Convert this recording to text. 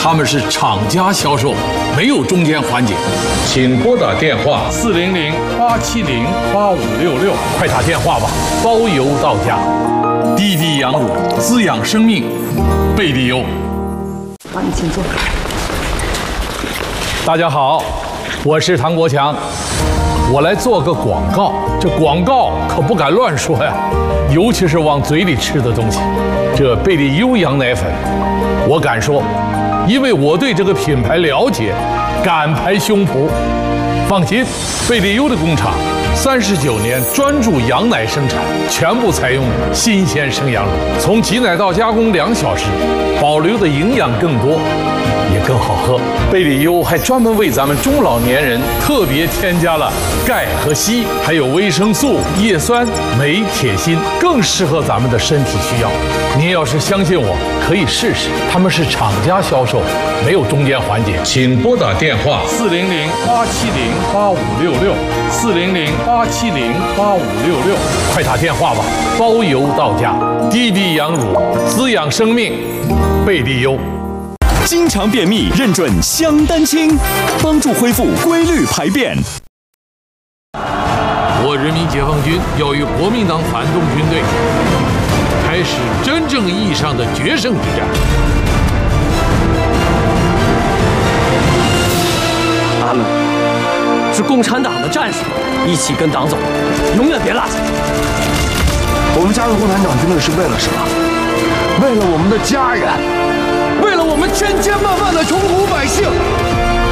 他们是厂家销售，没有中间环节。请拨打电话400-870-8566，快打电话吧，包邮到家。滴滴羊乳滋养生命，贝利优。 好，你请坐。 大家好，我是唐国强，我来做个广告。这广告可不敢乱说呀，尤其是往嘴里吃的东西。这贝利优羊奶粉，我敢说，因为我对这个品牌了解，敢拍胸脯。放心，贝利优的工厂39年专注羊奶生产，全部采用新鲜生羊乳，从挤奶到加工2小时，保留的营养更多，也更好喝。贝利优还专门为咱们中老年人特别添加了钙和硒，还有维生素、叶酸、镁、铁、锌，更适合咱们的身体需要。您要是相信我，可以试试。他们是厂家销售，没有中间环节。请拨打电话400-870-8566，400-870-8566，快打电话吧，包邮到家。滴滴羊乳滋养生命，贝利优。 经常便秘，认准香丹清，帮助恢复规律排便。 我人民解放军要与国民党反动军队开始真正意义上的决胜之战。 他们是共产党的战士，一起跟党走，永远别落下。 我们加入共产党军队是为了什么？为了我们的家人，为了我们千千万万的穷苦百姓。